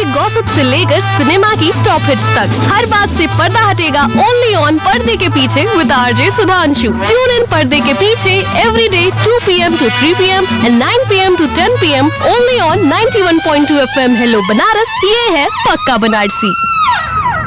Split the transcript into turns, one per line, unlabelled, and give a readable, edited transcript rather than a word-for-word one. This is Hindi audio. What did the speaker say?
गॉसिप से लेकर सिनेमा की टॉप हिट्स तक, हर बात से पर्दा हटेगा ओनली ऑन पर्दे के पीछे with RJ Sudhanshu. Tune in पर्दे के पीछे every day 2 PM to 3 PM and 9 PM to 10 PM only on 91.2 FM hello Banaras. ये है पक्का बनारसी।